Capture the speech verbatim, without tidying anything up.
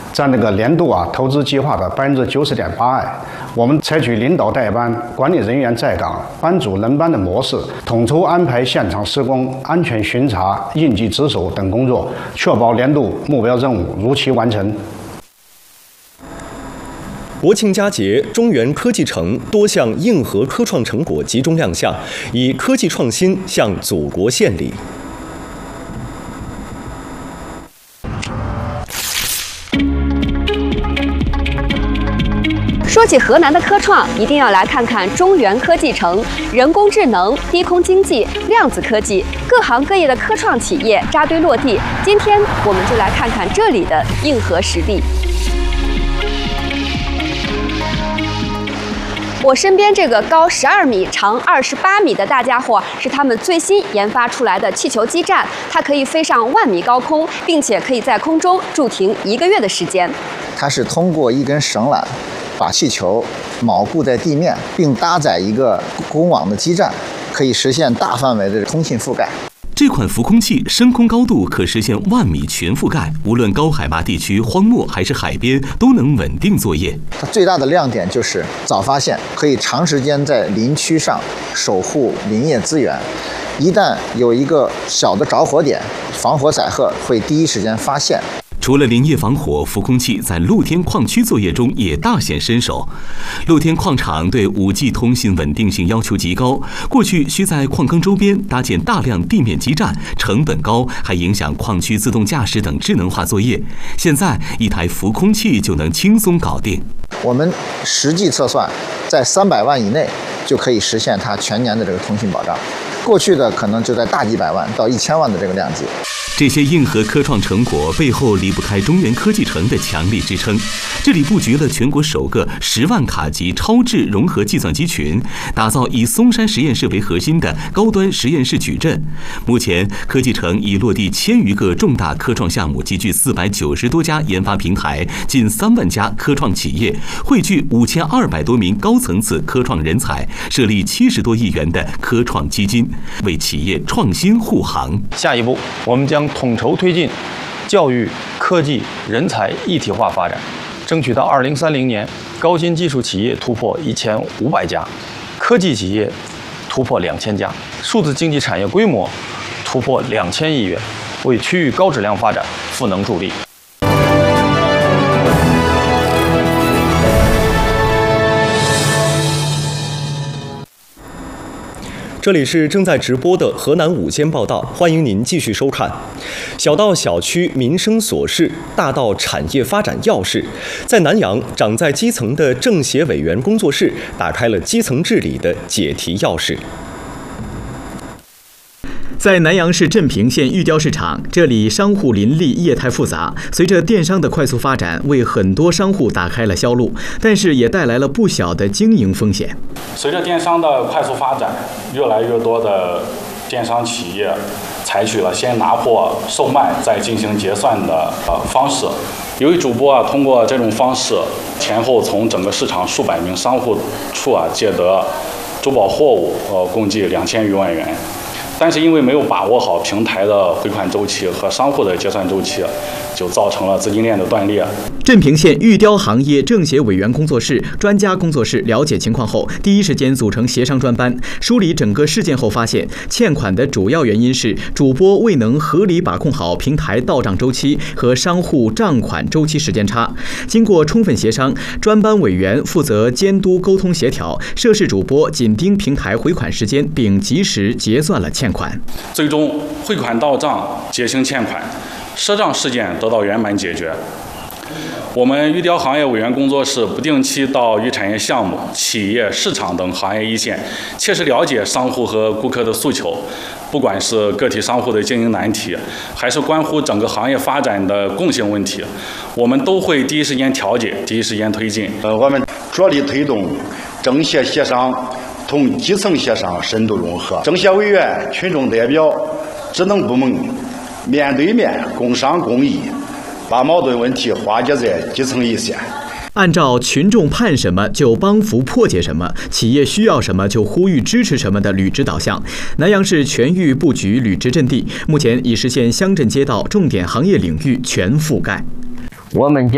占那个年度啊投资计划的百分之九十点八二。我们采取领导带班、管理人员在岗、班组轮班的模式，统筹安排现场施工、安全巡查、应急值守等工作，确保年度目标任务如期完成。 国庆佳节，中原科技城多项硬核科创成果集中亮相，以科技创新向祖国献礼。 说起河南的科创，一定要来看看中原科技城。人工智能、低空经济、量子科技，各行各业的科创企业扎堆落地。今天我们就来看看这里的硬核实力。我身边这个高十二米、长二十八米的大家伙，是他们最新研发出来的气球基站，它可以飞上万米高空，并且可以在空中驻停一个月的时间。 它是通过一根绳缆，把气球锚固在地面，并搭载一个公网的基站，可以实现大范围的通信覆盖。 这款浮空器升空高度可实现万米全覆盖，无论高海拔地区、荒漠还是海边，都能稳定作业。 它最大的亮点就是早发现，可以长时间在林区上守护林业资源。一旦有一个小的着火点，防火载荷会第一时间发现。 除了林业防火，浮空器在露天矿区作业中也大显身手。露天矿场对 五 G 通信稳定性要求极高，过去需在矿坑周边搭建大量地面基站，成本高，还影响矿区自动驾驶等智能化作业。现在一台浮空器就能轻松搞定。 我们实际测算，在三百万以内就可以实现它全年的这个通信保障。过去的可能就在大几百万到一千万的这个量级。 这些硬核科创成果背后离不开中原科技城的强力支撑。这里布局了全国首个十万卡级超智融合计算机群，打造以嵩山实验室为核心的高端实验室矩阵。目前，科技城已落地千余个重大科创项目，集聚四百九十多家研发平台，近三万家科创企业，汇聚五千二百多名高层次科创人才，设立七十多亿元的科创基金，为企业创新护航。 下一步，我们将统筹推进教育、科技、人才一体化发展，争取到二零三零年，高新技术企业突破一千五百家，科技企业突破两千家，数字经济产业规模突破两千亿元，为区域高质量发展赋能助力。 这里是正在直播的河南午间报道，欢迎您继续收看。小到小区民生琐事，大到产业发展要事，在南阳，长在基层的政协委员工作室打开了基层治理的解题钥匙。 在南阳市镇平县玉雕市场，这里商户林立，业态复杂。随着电商的快速发展，为很多商户打开了销路，但是也带来了不小的经营风险。 随着电商的快速发展，越来越多的电商企业采取了先拿货售卖再进行结算的呃方式。由于主播啊通过这种方式，前后从整个市场数百名商户处啊借得珠宝货物呃共计两千余万元。但是因为没有把握好平台的回款周期和商户的结算周期，就造成了资金链的断裂。 镇平县玉雕行业政协委员工作室、专家工作室了解情况后，第一时间组成协商专班，梳理整个事件后发现，欠款的主要原因是主播未能合理把控好平台到账周期和商户账款周期时间差。经过充分协商，专班委员负责监督沟通协调，涉事主播紧盯平台回款时间，并及时结算了欠款。 最终汇款到账，结清欠款，赊账事件得到圆满解决。我们玉雕行业委员工作室不定期到玉产业项目、企业、市场等行业一线，切实了解商户和顾客的诉求。不管是个体商户的经营难题，还是关乎整个行业发展的共性问题，我们都会第一时间调解、第一时间推进。 呃，我们着力推动政协协商同基层协商深度融合，政协委员、群众代表、职能部门面对面共商共议，把矛盾问题化解在基层一线。 按照群众盼什么就帮扶破解什么，企业需要什么就呼吁支持什么的履职导向，南阳市全域布局履职阵地，目前已实现乡镇街道重点行业领域全覆盖。 我们将